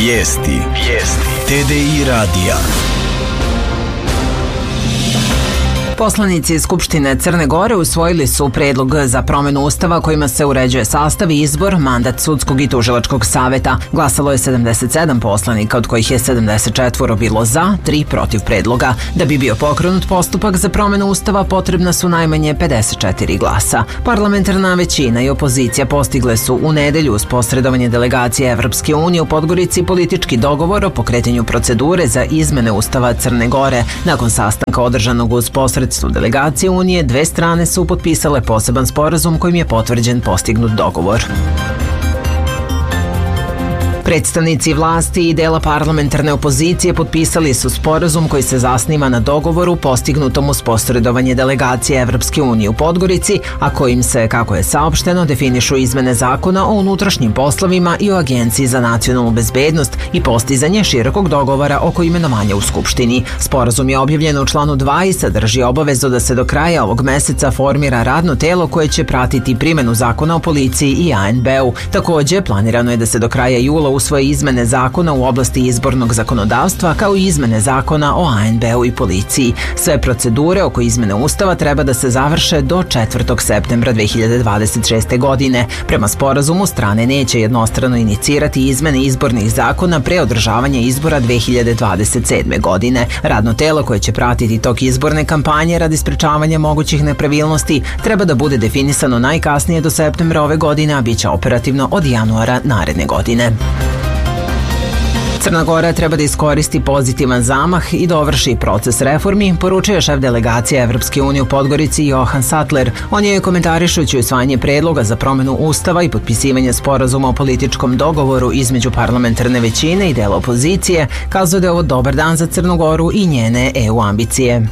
Vijesti. TDI radija. Poslanici iz Skupštine Crne Gore usvojili su predlog za promenu Ustava kojima se uređuje sastav i izbor, mandat sudskog i tužilačkog saveta. Glasalo je 77 poslanika, od kojih je 74 bilo za, 3 protiv predloga. Da bi bio pokrenut postupak za promenu Ustava, potrebna su najmanje 54 glasa. Parlamentarna većina i opozicija postigle su u nedelju uz posredovanje delegacije Evropske unije u Podgorici politički dogovor o pokretanju procedure za izmene Ustava Crne Gore. Nakon sastanka održanog uz posredstvo delegacije Unije, dve strane su potpisale poseban sporazum kojim je potvrđen postignut dogovor. Predstavnici vlasti i dela parlamentarne opozicije potpisali su sporazum koji se zasniva na dogovoru postignutom uz posredovanje delegacije Evropske unije u Podgorici, a kojim se, kako je saopšteno, definišu izmene zakona o unutrašnjim poslovima i o Agenciji za nacionalnu bezbednost i postizanje širokog dogovora oko imenovanja u Skupštini. Sporazum je objavljen u članu 2 i sadrži obavezu da se do kraja ovog meseca formira radno telo koje će pratiti primenu zakona o policiji i ANB-u. Takođe, planirano je da se do kraja jula usvoje izmene zakona u oblasti izbornog zakonodavstva kao i izmene zakona o ANB-u i policiji. Sve procedure oko izmene Ustava treba da se završe do 4. septembra 2026. godine. Prema sporazumu, strane neće jednostrano inicirati izmene izbornih zakona pre održavanja izbora 2027. godine. Radno telo koje će pratiti tok izborne kampanje radi sprečavanja mogućih nepravilnosti treba da bude definisano najkasnije do septembra ove godine, a bit će operativno od januara naredne godine. Crna Gora treba da iskoristi pozitivan zamah i dovrši proces reformi, poručuje šef delegacije Evropske unije u Podgorici Johan Sattler. On je komentarišući usvajanje predloga za promenu Ustava i potpisivanje sporazuma o političkom dogovoru između parlamentarne većine i dela opozicije, kazao da je ovo dobar dan za Crnu Goru i njene EU ambicije.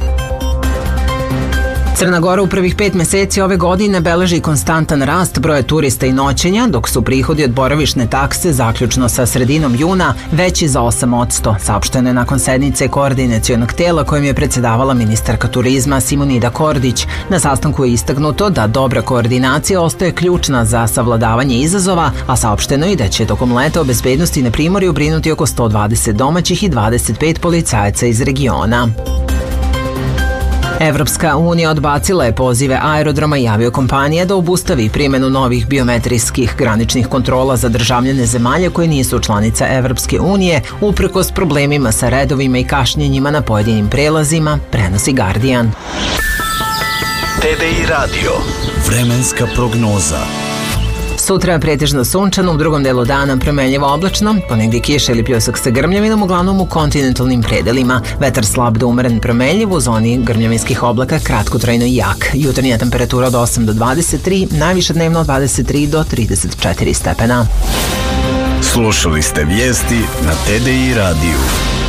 Crna Gora u prvih 5 meseci ove godine beleži konstantan rast broja turista i noćenja, dok su prihodi od boravišne takse zaključno sa sredinom juna veći za 8%, saopšteno je nakon sednice koordinacionog tela kojim je predsedavala ministarka turizma Simonida Kordić. Na sastanku je istaknuto da dobra koordinacija ostaje ključna za savladavanje izazova, a saopšteno je da će tokom leta o bezbednosti na primorju brinuti oko 120 domaćih i 25 policajaca iz regiona. Evropska unija odbacila je pozive aerodroma i aviokompanije da obustavi primjenu novih biometrijskih graničnih kontrola za državljane zemalja koje nisu članice Evropske unije, uprkos problemima sa redovima i kašnjenjima na pojedinim prelazima, prenosi Guardian. TDI radio. Vremenska prognoza. Sutra je pretežno sunčano, u drugom delu dana promenljivo oblačno, ponegdje kiša ili pljusak sa grmljavinom, uglavnom u kontinentalnim predelima. Vetar slab do umeren promenljiv, u zoni grmljavinskih oblaka kratkotrajno i jak. Jutarnja temperatura od 8 do 23, najviša dnevno od 23 do 34 stepena. Slušali ste vijesti na TDI radiju.